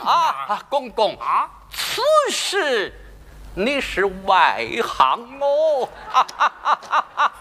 公公啊， 此事你是外行哦。